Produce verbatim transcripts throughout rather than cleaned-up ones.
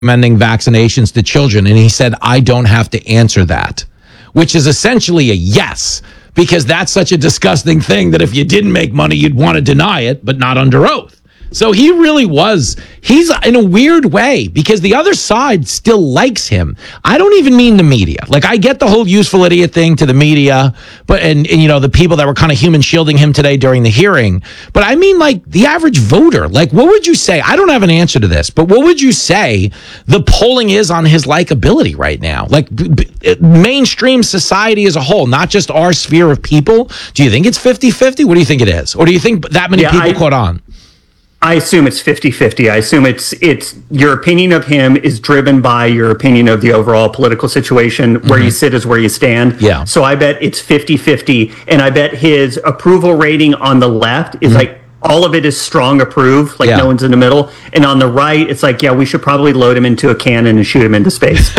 recommending vaccinations to children, and he said, I don't have to answer that, which is essentially a yes, because that's such a disgusting thing that if you didn't make money, you'd want to deny it, but not under oath. So he really was, he's in a weird way, because the other side still likes him. I don't even mean the media. Like, I get the whole useful idiot thing to the media, but, and, and you know, the people that were kind of human shielding him today during the hearing. But I mean, like, the average voter. Like, what would you say? I don't have an answer to this, but what would you say the polling is on his likability right now? Like, b- b- mainstream society as a whole, not just our sphere of people. Do you think it's fifty-fifty? What do you think it is? Or do you think that many yeah, people I- caught on? I assume it's fifty-fifty. I assume it's it's your opinion of him is driven by your opinion of the overall political situation. Where mm-hmm. you sit is where you stand. Yeah. So I bet it's fifty-fifty. And I bet his approval rating on the left is mm-hmm. like all of it is strong approve, like yeah. no one's in the middle. And on the right, it's like, yeah, we should probably load him into a cannon and shoot him into space.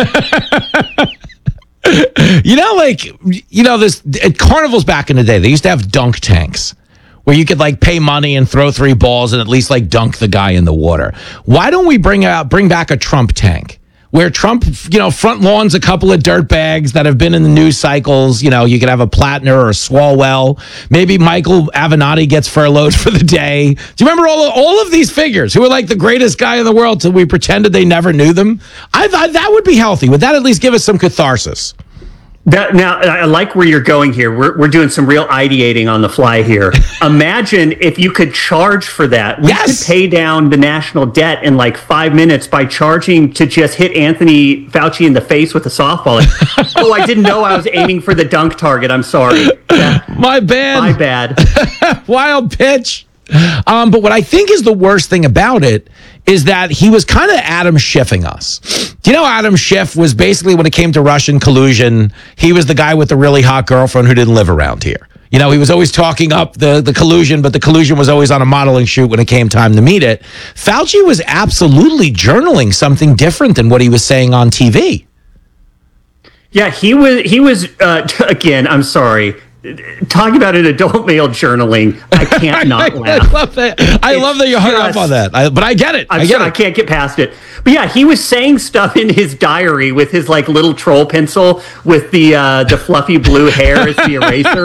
You know, like, you know, this at carnivals back in the day, they used to have dunk tanks, where you could like pay money and throw three balls and at least like dunk the guy in the water. Why don't we bring out bring back a Trump tank, where Trump, you know, front lawns a couple of dirt bags that have been in the news cycles? You know, you could have a Plattner or a Swalwell. Maybe Michael Avenatti gets furloughed for the day. Do you remember all of, all of these figures who were like the greatest guy in the world till we pretended they never knew them? I thought that would be healthy. Would that at least give us some catharsis? That, now, I like where you're going here. We're we're doing some real ideating on the fly here. Imagine if you could charge for that. We yes. could pay down the national debt in like five minutes by charging to just hit Anthony Fauci in the face with a softball. Like, oh, I didn't know I was aiming for the dunk target. I'm sorry. Yeah. My bad. My bad. Wild pitch. Um, but what I think is the worst thing about it is that he was kind of Adam Schiffing us. Do you know Adam Schiff was basically, when it came to Russian collusion, he was the guy with the really hot girlfriend who didn't live around here. You know, he was always talking up the, the collusion, but the collusion was always on a modeling shoot when it came time to meet it. Fauci was absolutely journaling something different than what he was saying on T V. Yeah, he was, he was uh, again, I'm sorry, talking about an adult male journaling, I can't not laugh. I love that. I love that you hung up on that. I, but I get it. I'm I get sorry, it. I can't get past it. But yeah, he was saying stuff in his diary with his like little troll pencil with the uh, the fluffy blue hair as the eraser.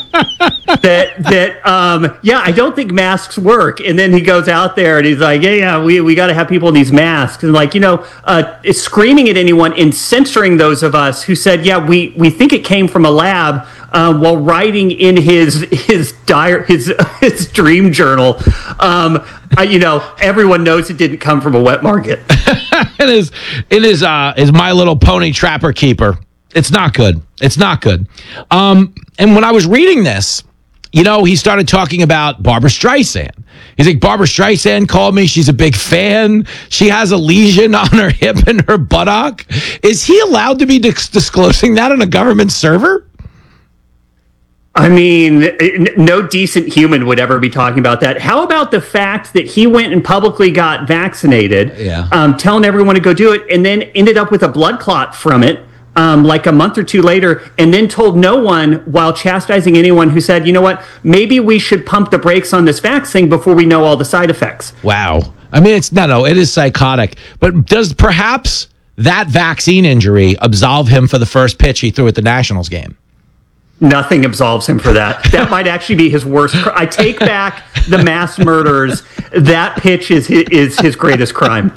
that that um, yeah, I don't think masks work. And then he goes out there and he's like, yeah, yeah, we we got to have people in these masks, and like, you know, uh, it's screaming at anyone and censoring those of us who said, yeah, we we think it came from a lab. Uh, while writing in his his diary, his his dream journal, um, uh, you know, everyone knows it didn't come from a wet market. it is, it is, uh, is My Little Pony Trapper Keeper. It's not good. It's not good. Um, and when I was reading this, you know, he started talking about Barbra Streisand. He's like, Barbra Streisand called me. She's a big fan. She has a lesion on her hip and her buttock. Is he allowed to be dis- disclosing that on a government server? I mean, no decent human would ever be talking about that. How about the fact that he went and publicly got vaccinated, yeah. um, telling everyone to go do it, and then ended up with a blood clot from it um, like a month or two later, and then told no one while chastising anyone who said, you know what, maybe we should pump the brakes on this vaccine before we know all the side effects. Wow. I mean, it's no, no, it is psychotic. But does perhaps that vaccine injury absolve him for the first pitch he threw at the Nationals game? Nothing absolves him for that. That might actually be his worst. Cr- I take back the mass murders. That pitch is his, is his greatest crime.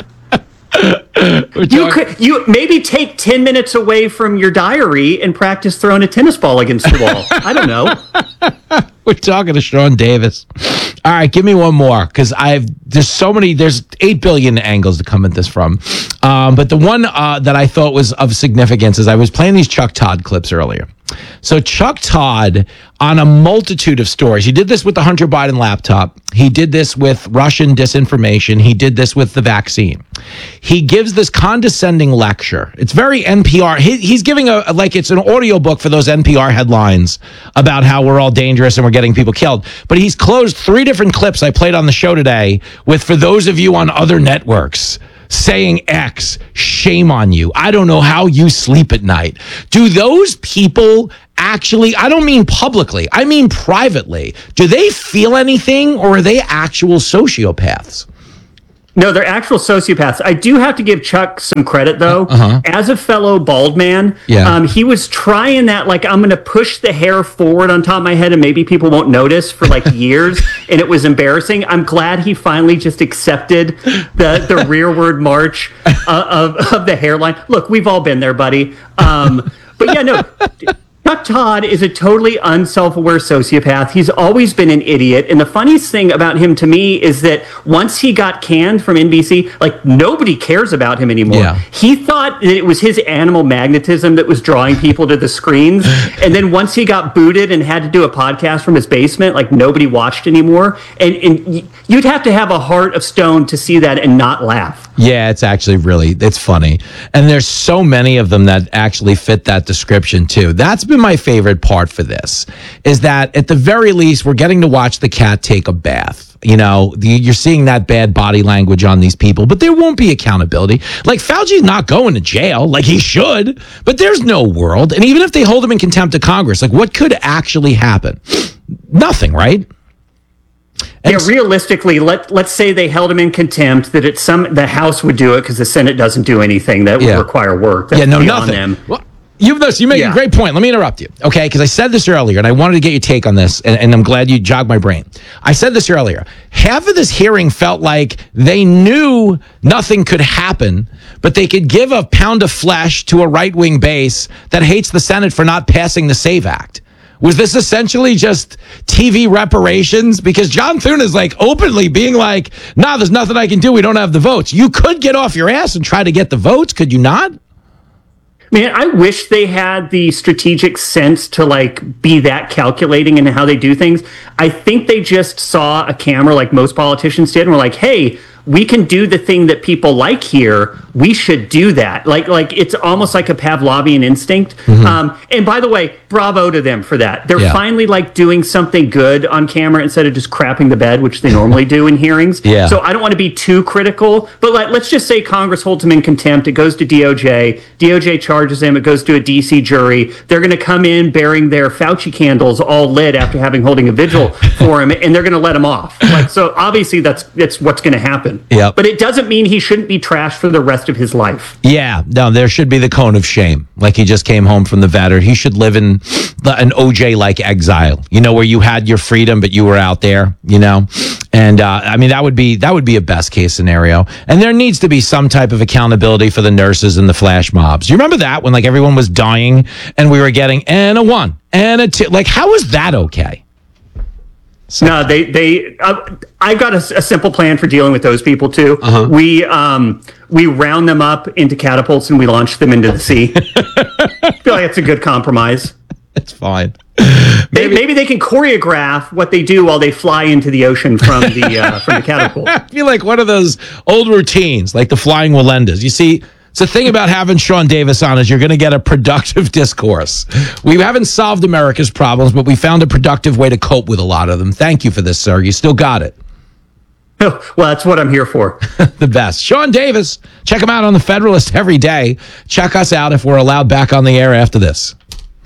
You could you maybe take ten minutes away from your diary and practice throwing a tennis ball against the wall. I don't know. We're talking to Sean Davis. All right, give me one more, because I've there's so many. There's eight billion angles to come at this from, um, but the one uh, that I thought was of significance is I was playing these Chuck Todd clips earlier. So Chuck Todd, on a multitude of stories, he did this with the Hunter Biden laptop. He did this with Russian disinformation. He did this with the vaccine. He gives this condescending lecture. It's very N P R. He, he's giving a, like it's an audiobook for those N P R headlines about how we're all dangerous and we're getting people killed. But he's closed three different clips I played on the show today with, for those of you on other networks, saying X, shame on you. I don't know how you sleep at night. Do those people actually, I don't mean publicly, I mean privately, do they feel anything, or are they actual sociopaths? No, they're actual sociopaths. I do have to give Chuck some credit, though. Uh-huh. As a fellow bald man, Yeah. um, he was trying that, like, I'm going to push the hair forward on top of my head and maybe people won't notice for, like, years. And it was embarrassing. I'm glad he finally just accepted the, the rearward march uh, of, of the hairline. Look, we've all been there, buddy. Um, but, yeah, no... Chuck Todd is a totally unself-aware sociopath. He's always been an idiot. And the funniest thing about him to me is that once he got canned from N B C, like, nobody cares about him anymore. Yeah. He thought that it was his animal magnetism that was drawing people to the screens. And then once he got booted and had to do a podcast from his basement, like, nobody watched anymore. And, and you'd have to have a heart of stone to see that and not laugh. Yeah, it's actually really, it's funny. And there's so many of them that actually fit that description too. That's been my favorite part for this, is that at the very least, we're getting to watch the cat take a bath. You know, the, you're seeing that bad body language on these people, but there won't be accountability. Like, Fauci's not going to jail, like he should, but there's no world. And even if they hold him in contempt of Congress, like, what could actually happen? Nothing, right? And yeah, realistically, let let's say they held him in contempt. That it's some the House would do it because the Senate doesn't do anything that would Yeah. require work. That's yeah, no, beyond nothing. them. Well, you this you make Yeah. a great point. Let me interrupt you, okay? Because I said this earlier, and I wanted to get your take on this, and, and I'm glad you jogged my brain. I said this earlier. Half of this hearing felt like they knew nothing could happen, but they could give a pound of flesh to a right-wing base that hates the Senate for not passing the SAVE Act. Was this essentially just T V reparations? Because John Thune is like openly being like, nah, there's nothing I can do. We don't have the votes. You could get off your ass and try to get the votes. Could you not? Man, I wish they had the strategic sense to, like, be that calculating in how they do things. I think they just saw a camera like most politicians did and were like, hey, we can do the thing that people like here. We should do that. Like, like it's almost like a Pavlovian instinct. Mm-hmm. Um, and by the way, bravo to them for that. They're Yeah. finally, like, doing something good on camera instead of just crapping the bed, which they normally do in hearings. Yeah. So I don't want to be too critical, but like, let's just say Congress holds him in contempt. It goes to D O J. D O J charges him. It goes to a D C jury. They're going to come in bearing their Fauci candles all lit after having holding a vigil for him, and they're going to let him off. Like, so obviously that's that's what's going to happen. Yep. But it doesn't mean he shouldn't be trashed for the rest of his life. Yeah, no, there should be the cone of shame. Like, he just came home from the vet, or he should live in the, an O J-like exile, you know, where you had your freedom, but you were out there, you know? And, uh, I mean, that would be that would be a best-case scenario. And there needs to be some type of accountability for the nurses and the flash mobs. You remember that, when, like, everyone was dying and we were getting, and a one, and a two? Like, how is that okay? So. No, they they. Uh, I've got a, a simple plan for dealing with those people too. Uh-huh. We um we round them up into catapults and we launch them into the sea. I feel like that's a good compromise. It's fine. Maybe, they, maybe they can choreograph what they do while they fly into the ocean from the uh, from the catapult. I feel like one of those old routines, like the flying Walendas. You see. It's the thing about having Sean Davis on is you're going to get a productive discourse. We haven't solved America's problems, but we found a productive way to cope with a lot of them. Thank you for this, sir. You still got it. Oh, well, that's what I'm here for. The best. Sean Davis. Check him out on The Federalist every day. Check us out if we're allowed back on the air after this.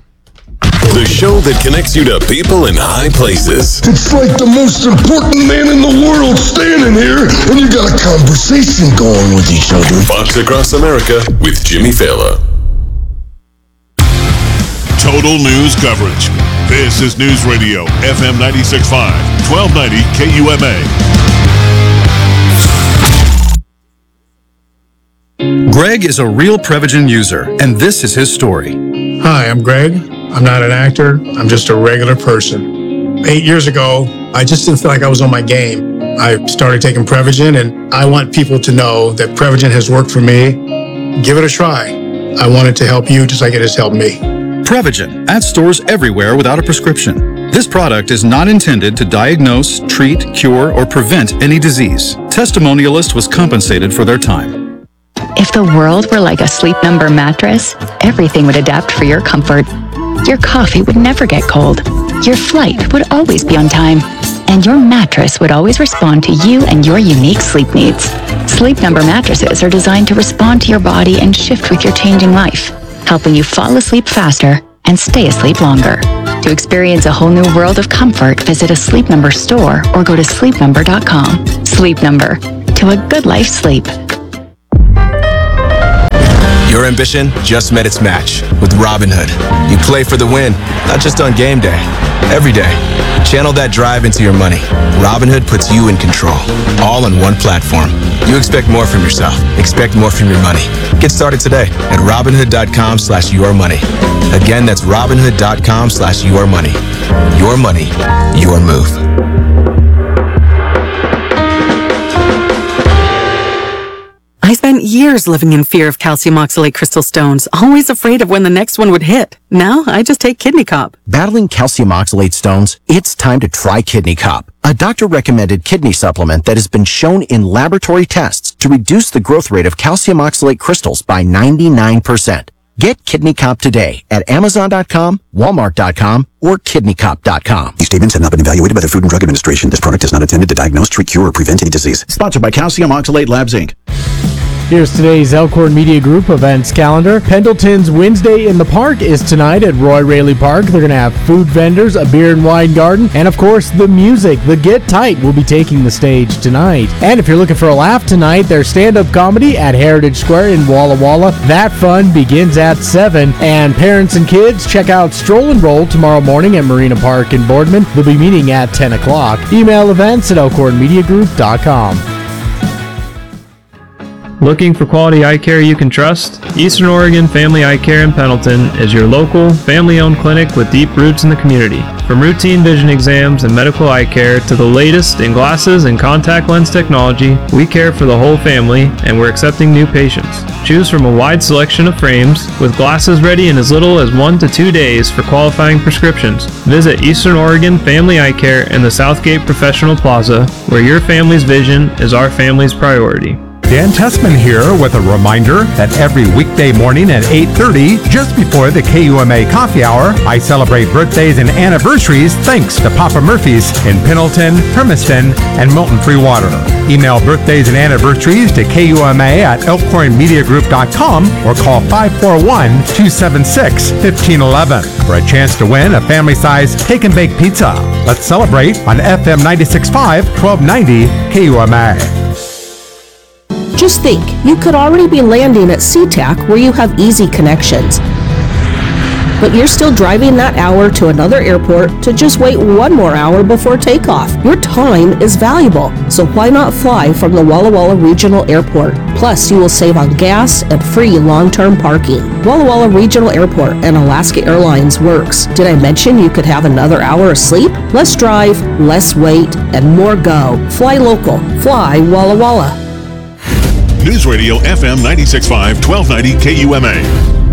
The show that connects you to people in high places. It's like the most important man in the world standing here, and you got a conversation going with each other. Fox Across America with Jimmy Fallon. Total news coverage. This is News Radio, F M ninety-six point five, twelve ninety K U M A. Greg is a real Prevagen user, and this is his story. Hi, I'm Greg. I'm not an actor. I'm just a regular person. Eight years ago, I just didn't feel like I was on my game. I started taking Prevagen, and I want people to know that Prevagen has worked for me. Give it a try. I want it to help you just like it has helped me. Prevagen, at stores everywhere without a prescription. This product is not intended to diagnose, treat, cure, or prevent any disease. Testimonialist was compensated for their time. If the world were like a Sleep Number mattress, everything would adapt for your comfort. Your coffee would never get cold. Your flight would always be on time. And your mattress would always respond to you and your unique sleep needs. Sleep Number mattresses are designed to respond to your body and shift with your changing life, helping you fall asleep faster and stay asleep longer. To experience a whole new world of comfort, visit a Sleep Number store or go to sleep number dot com. Sleep Number. to a good night's sleep. Your ambition just met its match with Robinhood. You play for the win, not just on game day, every day. Channel that drive into your money. Robinhood puts you in control, all on one platform. You expect more from yourself. Expect more from your money. Get started today at Robinhood.com slash your money. Again, that's Robinhood.com slash your money. Your money, your move. I spent years living in fear of calcium oxalate crystal stones, always afraid of when the next one would hit. Now, I just take Kidney Cop. Battling calcium oxalate stones? It's time to try Kidney Cop, a doctor-recommended kidney supplement that has been shown in laboratory tests to reduce the growth rate of calcium oxalate crystals by ninety-nine percent. Get Kidney Cop today at Amazon dot com, Walmart dot com, or Kidney Cop dot com. These statements have not been evaluated by the Food and Drug Administration. This product is not intended to diagnose, treat, cure, or prevent any disease. Sponsored by Calcium Oxalate Labs, Incorporated. Here's today's Elkhorn Media Group events calendar. Pendleton's Wednesday in the Park is tonight at Roy Raley Park. They're going to have food vendors, a beer and wine garden, and of course the music. The Get Tight will be taking the stage tonight. And if you're looking for a laugh tonight, there's stand-up comedy at Heritage Square in Walla Walla. That fun begins at seven. And parents and kids, check out Stroll and Roll tomorrow morning at Marina Park in Boardman. They'll be meeting at ten o'clock. Email events at elkhorn media group dot com. Looking for quality eye care you can trust? Eastern Oregon Family Eye Care in Pendleton is your local, family-owned clinic with deep roots in the community. From routine vision exams and medical eye care to the latest in glasses and contact lens technology, we care for the whole family and we're accepting new patients. Choose from a wide selection of frames with glasses ready in as little as one to two days for qualifying prescriptions. Visit Eastern Oregon Family Eye Care in the Southgate Professional Plaza, where your family's vision is our family's priority. Dan Tessman here with a reminder that every weekday morning at eight thirty, just before the K U M A coffee hour, I celebrate birthdays and anniversaries thanks to Papa Murphy's in Pendleton, Hermiston, and Milton Free Water. Email birthdays and anniversaries to K U M A at elkhorn media group dot com or call five four one, two seven six, one five one one for a chance to win a family-sized take and bake pizza. Let's celebrate on F M ninety-six point five, twelve ninety K U M A. Just think, you could already be landing at SeaTac where you have easy connections. But you're still driving that hour to another airport to just wait one more hour before takeoff. Your time is valuable, so why not fly from the Walla Walla Regional Airport? Plus, you will save on gas and free long-term parking. Walla Walla Regional Airport and Alaska Airlines works. Did I mention you could have another hour of sleep? Less drive, less wait, and more go. Fly local. Fly Walla Walla. News Radio F M ninety-six point five, twelve ninety K U M A.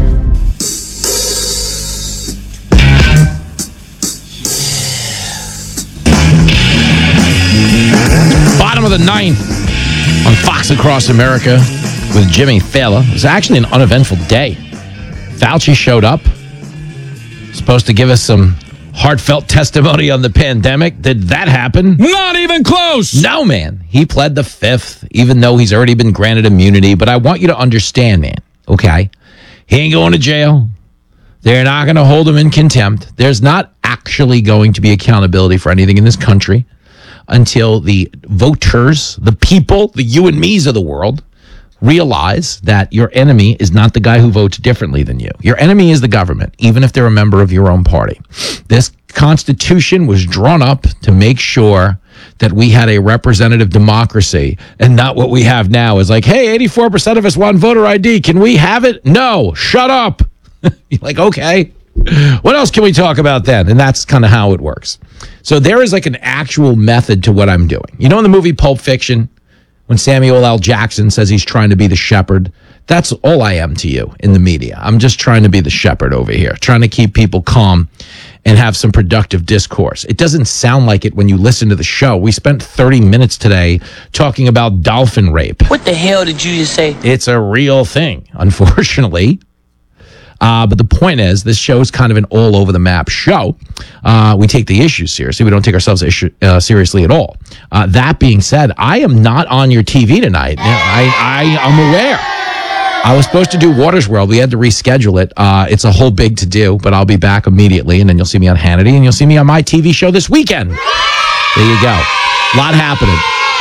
Bottom of the ninth on Fox Across America with Jimmy Fallon. It was actually an uneventful day. Fauci showed up, supposed to give us some heartfelt testimony on the pandemic. Did that happen? Not even close. No, man. He pled the fifth, even though he's already been granted immunity. But I want you to understand, man, okay? He ain't going to jail. They're not going to hold him in contempt. There's not actually going to be accountability for anything in this country until the voters, the people, the you and me's of the world, realize that your enemy is not the guy who votes differently than you. Your enemy is the government, even if they're a member of your own party. This Constitution was drawn up to make sure that we had a representative democracy and not what we have now is like, hey, eighty-four percent of us want voter I D. Can we have it? No, shut up. You're like, okay, what else can we talk about then? And that's kind of how it works. So there is like an actual method to what I'm doing. You know, in the movie Pulp Fiction, when Samuel L. Jackson says he's trying to be the shepherd, that's all I am to you in the media. I'm just trying to be the shepherd over here, trying to keep people calm and have some productive discourse. It doesn't sound like it when you listen to the show. We spent thirty minutes today talking about dolphin rape. What the hell did you just say? It's a real thing, unfortunately. Uh, but the point is, this show is kind of an all-over-the-map show. Uh, we take the issues seriously. We don't take ourselves issue, uh, seriously at all. Uh, that being said, I am not on your T V tonight. I, I am aware. I was supposed to do Waters World. We had to reschedule it. Uh, it's a whole big to-do, but I'll be back immediately, and then you'll see me on Hannity, and you'll see me on my T V show this weekend. There you go. A lot happening.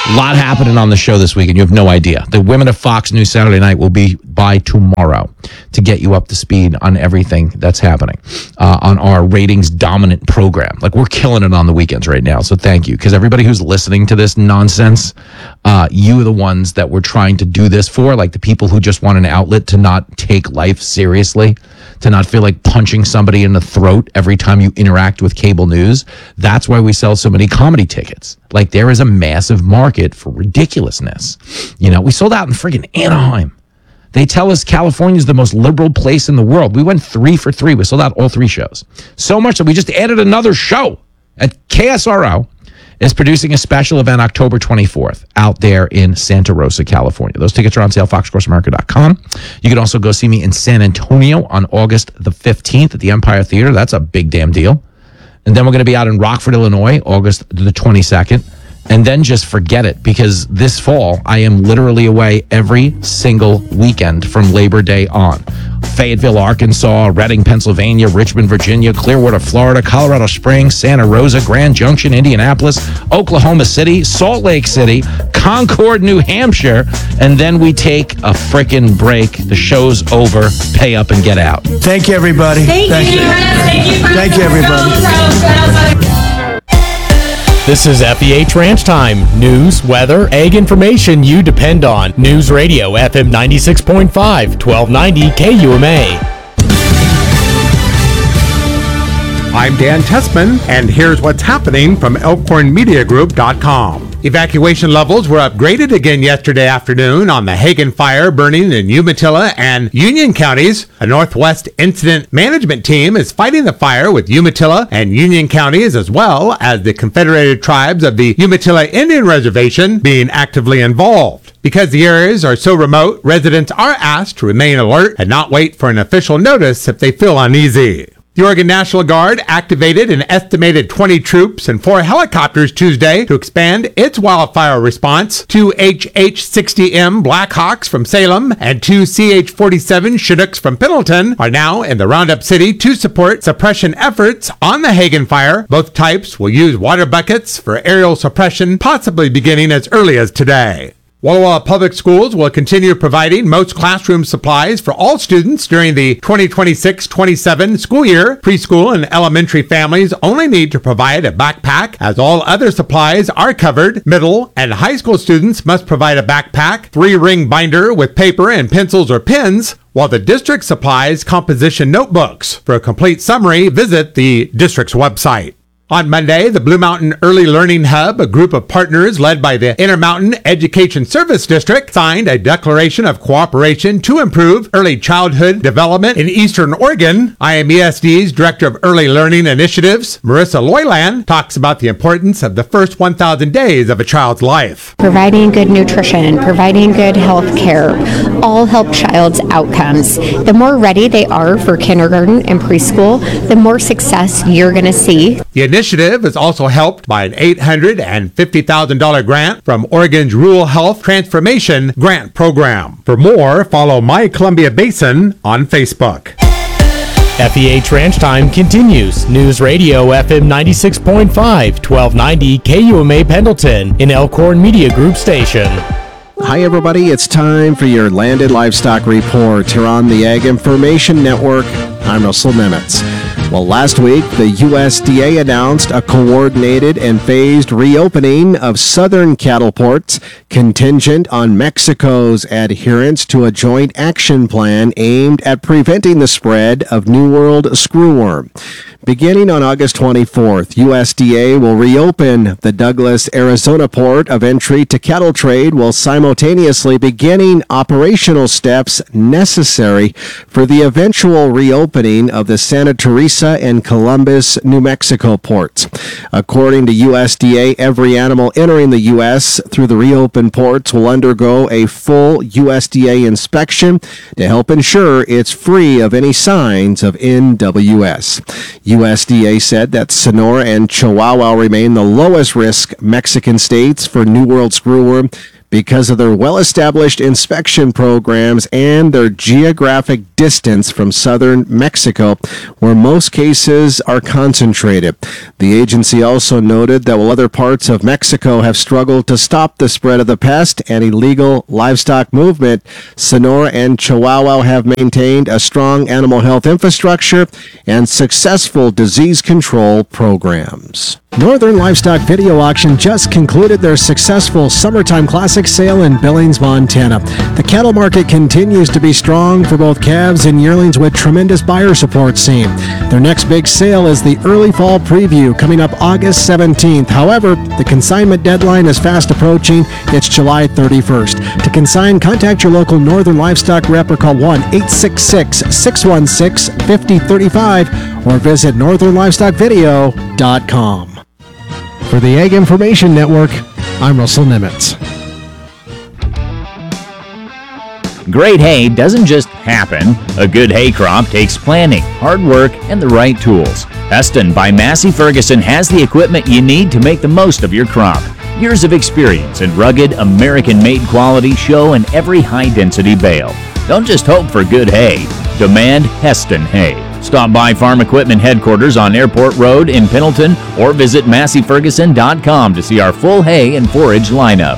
A lot happening on the show this week, and you have no idea. The Women of Fox News Saturday Night will be by tomorrow to get you up to speed on everything that's happening uh, on our ratings dominant program. Like, we're killing it on the weekends right now, so thank you. Because everybody who's listening to this nonsense, uh, you are the ones that we're trying to do this for, like the people who just want an outlet to not take life seriously, to not feel like punching somebody in the throat every time you interact with cable news. That's why we sell so many comedy tickets. Like, there is a massive market for ridiculousness. You know, we sold out in friggin' Anaheim. They tell us California is the most liberal place in the world. We went three for three. We sold out all three shows. So much that we just added another show. At K S R O is producing a special event October twenty-fourth out there in Santa Rosa, California. Those tickets are on sale, fox sports america dot com. You can also go see me in San Antonio on August the fifteenth at the Empire Theater. That's a big damn deal. And then we're going to be out in Rockford, Illinois, August the twenty-second. And then just forget it, because this fall, I am literally away every single weekend from Labor Day on. Fayetteville, Arkansas, Reading, Pennsylvania, Richmond, Virginia, Clearwater, Florida, Colorado Springs, Santa Rosa, Grand Junction, Indianapolis, Oklahoma City, Salt Lake City, Concord, New Hampshire, and then we take a frickin' break. The show's over. Pay up and get out. Thank you, everybody. Thank, Thank you. you. Thank you, Thank you, everybody. This is F E H Ranch Time. News, weather, egg information you depend on. News Radio F M ninety-six point five, twelve ninety K U M A. I'm Dan Tessman, and here's what's happening from elkhorn media group dot com. Evacuation levels were upgraded again yesterday afternoon on the Hagen Fire burning in Umatilla and Union counties. A Northwest Incident Management team is fighting the fire with Umatilla and Union counties, as well as the Confederated Tribes of the Umatilla Indian Reservation being actively involved. Because the areas are so remote, residents are asked to remain alert and not wait for an official notice if they feel uneasy. The Oregon National Guard activated an estimated twenty troops and four helicopters Tuesday to expand its wildfire response. Two H H sixty M Blackhawks from Salem and two C H forty-seven Chinooks from Pendleton are now in the Roundup City to support suppression efforts on the Hagen Fire. Both types will use water buckets for aerial suppression, possibly beginning as early as today. Walla Walla Public Schools will continue providing most classroom supplies for all students during the twenty twenty-six twenty-seven school year. Preschool and elementary families only need to provide a backpack, as all other supplies are covered. Middle and high school students must provide a backpack, three-ring binder with paper and pencils or pens, while the district supplies composition notebooks. For a complete summary, visit the district's website. On Monday, the Blue Mountain Early Learning Hub, a group of partners led by the Intermountain Education Service District, signed a declaration of cooperation to improve early childhood development in Eastern Oregon. I M E S D's Director of Early Learning Initiatives, Marissa Loyland, talks about the importance of the first one thousand days of a child's life. Providing good nutrition, providing good health care, all help child's outcomes. The more ready they are for kindergarten and preschool, the more success you're going to see. The initiative is also helped by an eight hundred fifty thousand dollars grant from Oregon's Rural Health Transformation Grant Program. For more, follow My Columbia Basin on Facebook. F E H Ranch Time continues. News Radio F M ninety-six point five, twelve ninety K U M A Pendleton, an Elkhorn Media Group station. Hi, everybody. It's time for your Landed Livestock Report here on the Ag Information Network. I'm Russell Nemitz. Well, last week, the U S D A announced a coordinated and phased reopening of southern cattle ports contingent on Mexico's adherence to a joint action plan aimed at preventing the spread of New World screwworm. Beginning on August twenty-fourth, U S D A will reopen the Douglas, Arizona port of entry to cattle trade while simultaneously beginning operational steps necessary for the eventual reopening of the Santa Teresa and Columbus, New Mexico ports. According to U S D A, every animal entering the U S through the reopened ports will undergo a full U S D A inspection to help ensure it's free of any signs of N W S. U S D A said that Sonora and Chihuahua remain the lowest risk Mexican states for New World screwworm, because of their well-established inspection programs and their geographic distance from southern Mexico, where most cases are concentrated. The agency also noted that while other parts of Mexico have struggled to stop the spread of the pest and illegal livestock movement, Sonora and Chihuahua have maintained a strong animal health infrastructure and successful disease control programs. Northern Livestock Video Auction just concluded their successful Summertime Classic sale in Billings, Montana. The cattle market continues to be strong for both calves and yearlings with tremendous buyer support seen. Their next big sale is the early fall preview coming up August seventeenth. However, the consignment deadline is fast approaching. It's July thirty-first. To consign, contact your local Northern Livestock rep or call one eight six six, six one six, five zero three five or visit northern livestock video dot com. For the Ag Information Network, I'm Russell Nimitz. Great hay doesn't just happen. A good hay crop takes planning, hard work, and the right tools. Heston by Massey Ferguson has the equipment you need to make the most of your crop. Years of experience and rugged American-made quality show in every high-density bale. Don't just hope for good hay. Demand Heston hay. Stop by Farm Equipment Headquarters on Airport Road in Pendleton or visit massey ferguson dot com to see our full hay and forage lineup.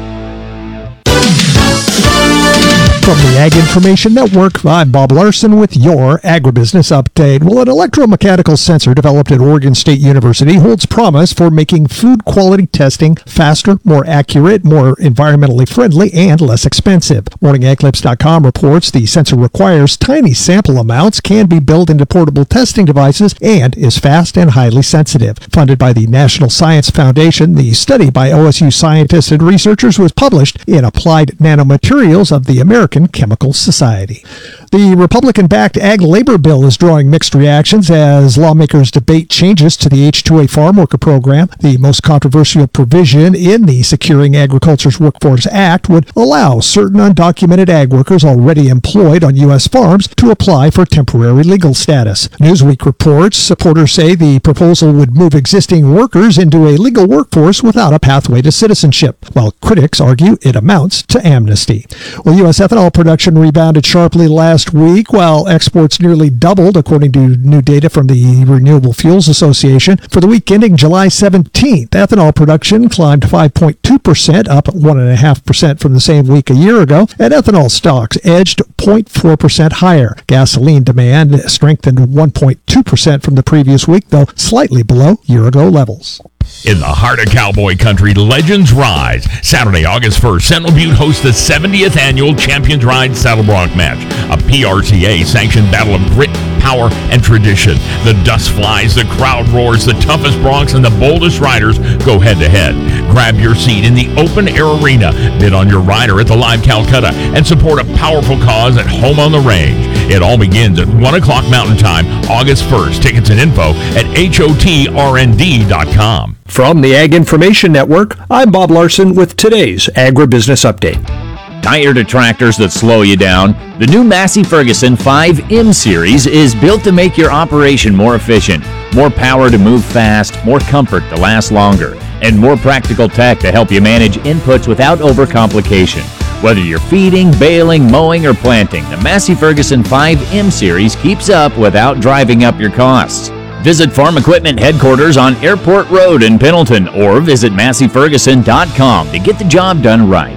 From the Ag Information Network, I'm Bob Larson with your Agribusiness Update. Well, an electromechanical sensor developed at Oregon State University holds promise for making food quality testing faster, more accurate, more environmentally friendly, and less expensive. morning ag clips dot com reports the sensor requires tiny sample amounts, can be built into portable testing devices, and is fast and highly sensitive. Funded by the National Science Foundation, the study by O S U scientists and researchers was published in Applied Nanomaterials of the American Chemical Society. The Republican-backed ag labor bill is drawing mixed reactions as lawmakers debate changes to the H two A farm worker program. The most controversial provision in the Securing Agriculture's Workforce Act would allow certain undocumented ag workers already employed on U S farms to apply for temporary legal status. Newsweek reports supporters say the proposal would move existing workers into a legal workforce without a pathway to citizenship, while critics argue it amounts to amnesty. Well, U S ethanol production rebounded sharply last week, while exports nearly doubled, according to new data from the Renewable Fuels Association. For the week ending July seventeenth, ethanol production climbed five point two percent, up one point five percent from the same week a year ago, and ethanol stocks edged zero point four percent higher. Gasoline demand strengthened one point two percent from the previous week, though slightly below year-ago levels. In the heart of cowboy country, legends rise. Saturday, August first, Sentinel Butte hosts the seventieth annual Champions Ride Saddle Bronc match, a P R C A-sanctioned battle of grit, power, and tradition. The dust flies, the crowd roars, the toughest broncs and the boldest riders go head-to-head. Grab your seat in the open-air arena, bid on your rider at the Live Calcutta, and support a powerful cause at home on the range. It all begins at one o'clock Mountain Time, August first. Tickets and info at H O T R N D dot com. From the Ag Information Network, I'm Bob Larson with today's Agribusiness Update. Tired of tractors that slow you down? The new Massey Ferguson five M Series is built to make your operation more efficient. More power to move fast, more comfort to last longer, and more practical tech to help you manage inputs without overcomplication. Whether you're feeding, baling, mowing, or planting, the Massey Ferguson five M Series keeps up without driving up your costs. Visit Farm Equipment Headquarters on Airport Road in Pendleton or visit massey ferguson dot com to get the job done right.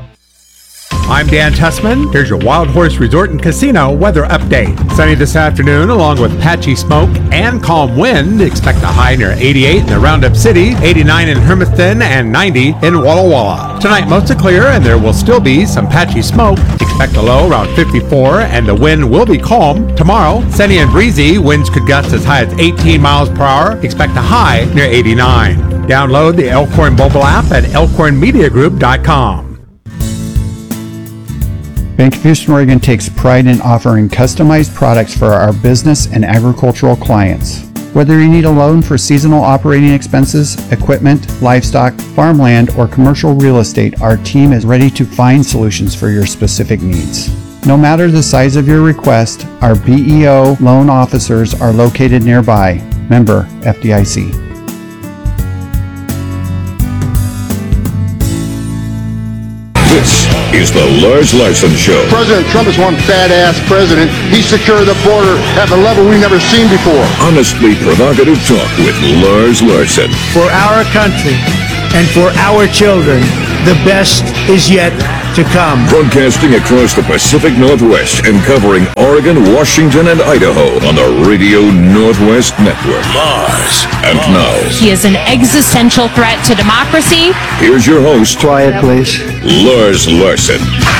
I'm Dan Tussman. Here's your Wild Horse Resort and Casino weather update. Sunny this afternoon along with patchy smoke and calm wind. Expect a high near eighty-eight in the Roundup City, eighty-nine in Hermiston, and ninety in Walla Walla. Tonight mostly clear and there will still be some patchy smoke. Expect a low around fifty-four and the wind will be calm. Tomorrow, sunny and breezy. Winds could gust as high as eighteen miles per hour. Expect a high near eighty-nine. Download the Elkhorn mobile app at elkhorn media group dot com. Bank of Houston, Oregon takes pride in offering customized products for our business and agricultural clients. Whether you need a loan for seasonal operating expenses, equipment, livestock, farmland, or commercial real estate, our team is ready to find solutions for your specific needs. No matter the size of your request, our B E O loan officers are located nearby. Member F D I C. is the Lars Larson Show. President Trump is one badass president. He secured the border at a level we've never seen before. Honestly provocative talk with Lars Larson. For our country and for our children, the best is yet to come. Broadcasting across the Pacific Northwest and covering Oregon, Washington, and Idaho on the Radio Northwest Network. Lars. And now, he is an existential threat to democracy. Here's your host. Quiet, please. Lars Larson.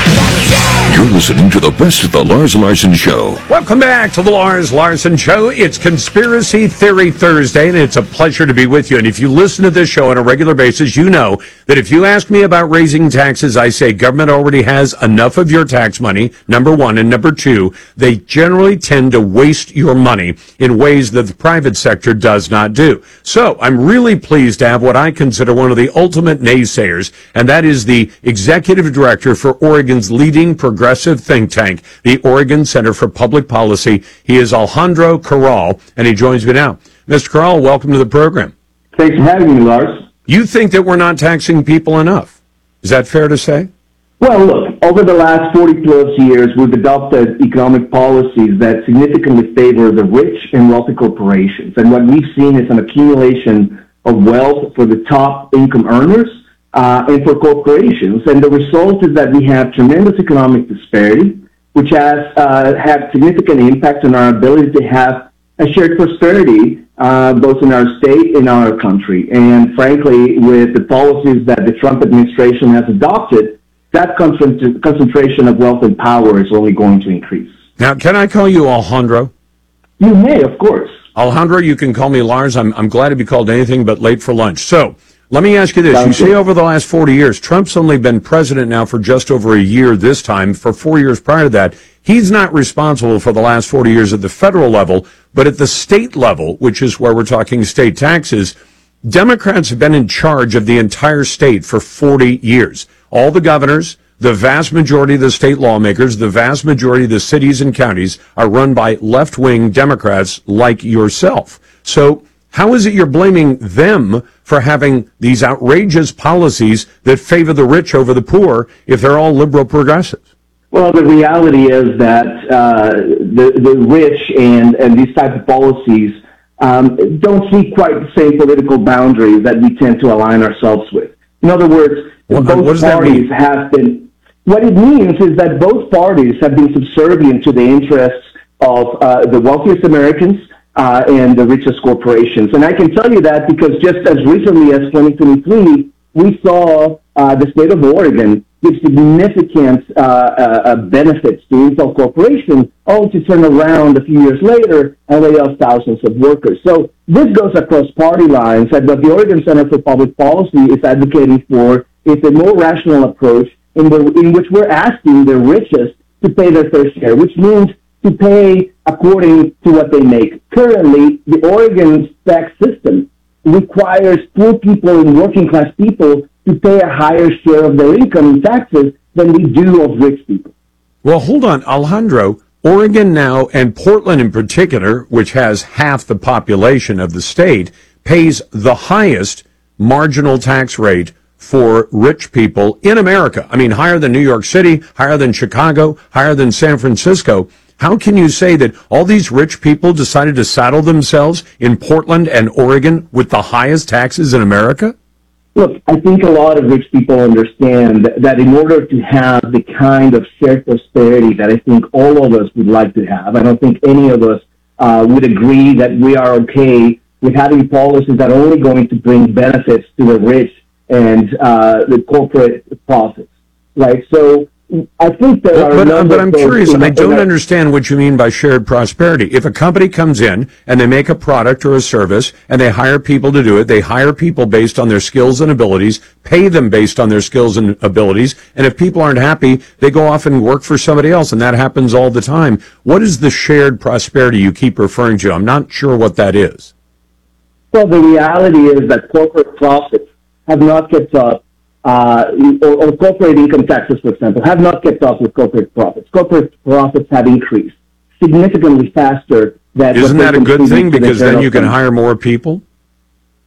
You're listening to the best of the Lars Larson Show. Welcome back to the Lars Larson Show. It's Conspiracy Theory Thursday, and it's a pleasure to be with you. And if you listen to this show on a regular basis, you know that if you ask me about raising taxes, I say government already has enough of your tax money, number one. And number two, they generally tend to waste your money in ways that the private sector does not do. So I'm really pleased to have what I consider one of the ultimate naysayers, and that is the executive director for Oregon's leading progressive think tank, the Oregon Center for Public Policy. He is Alejandro Corral, and he joins me now. Mister Corral, welcome to the program. Thanks for having me, Lars. You think that we're not taxing people enough. Is that fair to say? Well, look, over the last forty plus years, we've adopted economic policies that significantly favor the rich and wealthy corporations. And what we've seen is an accumulation of wealth for the top income earners uh, and for corporations. And the result is that we have tremendous economic disparity, which has uh, had significant impact on our ability to have a shared prosperity uh, both in our state and our country. And frankly, with the policies that the Trump administration has adopted, that concentration of wealth and power is only going to increase. Now, can I call you Alejandro? You may, of course. Alejandro, you can call me Lars. I'm, I'm glad to be called anything but late for lunch. So, let me ask you this. Sounds you good. say over the last forty years, Trump's only been president now for just over a year this time. For four years prior to that, he's not responsible for the last forty years at the federal level, but at the state level, which is where we're talking state taxes, Democrats have been in charge of the entire state for forty years. All the governors, the vast majority of the state lawmakers, the vast majority of the cities and counties are run by left-wing Democrats like yourself. So how is it you're blaming them for having these outrageous policies that favor the rich over the poor if they're all liberal progressives? Well, the reality is that uh, the, the rich and, and these types of policies um, don't see quite the same political boundaries that we tend to align ourselves with. In other words, What, both what does that parties mean? have been, what it means is that both parties have been subservient to the interests of uh, the wealthiest Americans uh, and the richest corporations. And I can tell you that because just as recently as twenty twenty-three, we saw uh, the state of Oregon give significant uh, uh, benefits to Intel Corporation, only to turn around a few years later and lay off thousands of workers. So this goes across party lines, and what the Oregon Center for Public Policy is advocating for is a more rational approach in, the, in which we're asking the richest to pay their fair share, which means to pay according to what they make. Currently, the Oregon tax system requires poor people and working class people to pay a higher share of their income in taxes than we do of rich people. Well, hold on, Alejandro. Oregon now, and Portland in particular, which has half the population of the state, pays the highest marginal tax rate for rich people in America. I mean, higher than New York City, higher than Chicago, higher than San Francisco. How can you say that all these rich people decided to saddle themselves in Portland and Oregon with the highest taxes in America? Look, I think a lot of rich people understand that in order to have the kind of shared prosperity that I think all of us would like to have, I don't think any of us uh, would agree that we are okay with having policies that are only going to bring benefits to the rich and uh, the corporate profits, right? So I think there But, are. but, a number but I'm of things curious, in I the- don't in the- understand what you mean by shared prosperity. If a company comes in and they make a product or a service and they hire people to do it, they hire people based on their skills and abilities, pay them based on their skills and abilities, and if people aren't happy, they go off and work for somebody else, and that happens all the time. What is the shared prosperity you keep referring to? I'm not sure what that is. Well, the reality is that corporate profits have not kept up, uh, or, or corporate income taxes, for example, have not kept up with corporate profits. Corporate profits have increased significantly faster than. Isn't what that they a good contribute thing to the because then general you can fund. hire more people?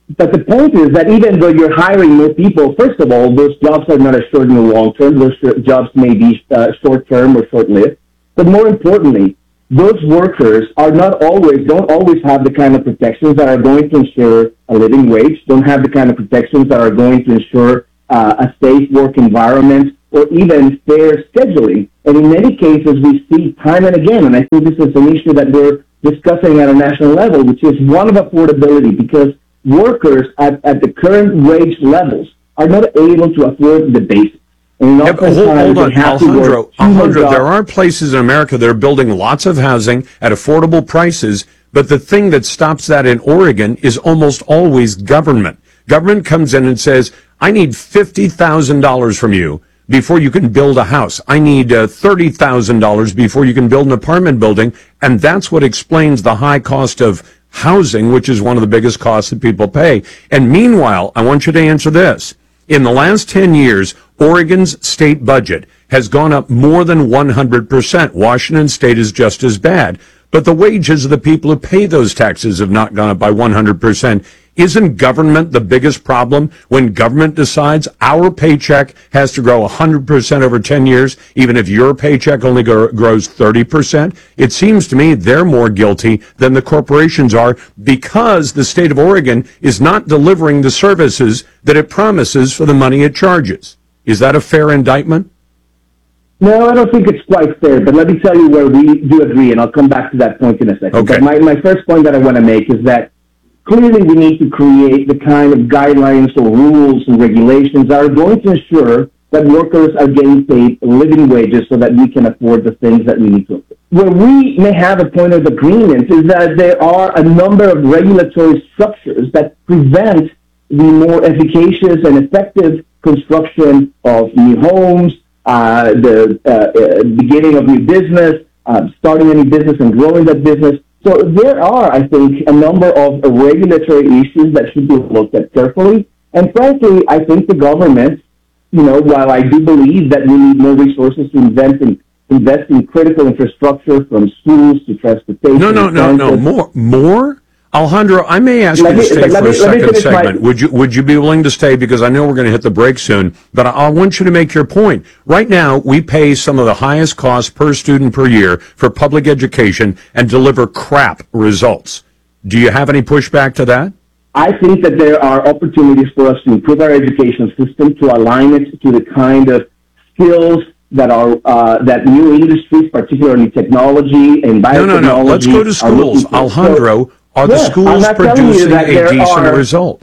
but the point is that even though you're hiring more people, first of all, those jobs are not assured in the long term. Those jobs may be uh, short term or short lived. But more importantly, those workers are not always, don't always have the kind of protections that are going to ensure a living wage, don't have the kind of protections that are going to ensure uh, a safe work environment, or even fair scheduling. And in many cases, we see time and again, and I think this is an issue that we're discussing at a national level, which is one of affordability, because workers at, at the current wage levels are not able to afford the basics. And yeah, hold, hold on, Alejandro. Alejandro, there are places in America that are building lots of housing at affordable prices, but the thing that stops that in Oregon is almost always government. Government comes in and says, I need fifty thousand dollars from you before you can build a house. I need uh, thirty thousand dollars before you can build an apartment building, and that's what explains the high cost of housing, which is one of the biggest costs that people pay. And meanwhile, I want you to answer this. In the last ten years, Oregon's state budget has gone up more than one hundred percent. Washington State is just as bad. But the wages of the people who pay those taxes have not gone up by one hundred percent. Isn't government the biggest problem when government decides our paycheck has to grow one hundred percent over ten years, even if your paycheck only go, grows thirty percent? It seems to me they're more guilty than the corporations are because the state of Oregon is not delivering the services that it promises for the money it charges. Is that a fair indictment? No, I don't think it's quite fair, but let me tell you where we do agree, and I'll come back to that point in a second. Okay. But my, my first point that I want to make is that clearly we need to create the kind of guidelines or rules and regulations that are going to ensure that workers are getting paid living wages so that we can afford the things that we need to afford. Where we may have a point of agreement is that there are a number of regulatory structures that prevent the more efficacious and effective construction of new homes, uh, the uh, uh, beginning of new business, uh, starting a new business and growing that business. So there are, I think, a number of regulatory issues that should be looked at carefully. And frankly, I think the government, you know, while I do believe that we need more resources to invest in, invest in critical infrastructure from schools to transportation. No, no, no, no, more, more? Alejandro, I may ask let you to me, stay for me, a second segment. My... Would you would you be willing to stay? Because I know we're going to hit the break soon, but I, I want you to make your point. Right now, we pay some of the highest costs per student per year for public education and deliver crap results. Do you have any pushback to that? I think that there are opportunities for us to improve our education system, to align it to the kind of skills that are uh, that new industries, particularly technology and biotechnology. No, no, no. Let's go to schools, Alejandro. So, Are the yes, schools producing a decent are, result?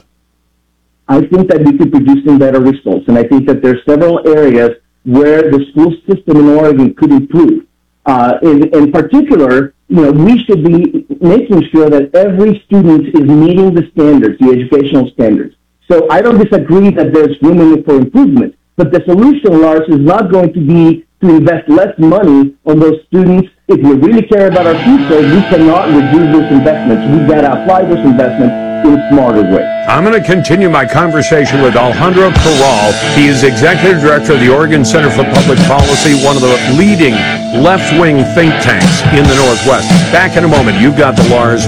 I think that we could be producing better results, and I think that there are several areas where the school system in Oregon could improve. Uh, in, in particular, you know, we should be making sure that every student is meeting the standards, the educational standards. So I don't disagree that there's room for improvement, but the solution, Lars, is not going to be to invest less money on those students. If we really care about our future, we cannot reduce those investments. We've got to apply those investments in a smarter way. I'm going to continue my conversation with Alejandro Corral. He is Executive Director of the Oregon Center for Public Policy, one of the leading left-wing think tanks in the Northwest. Back in a moment. You've got the Lars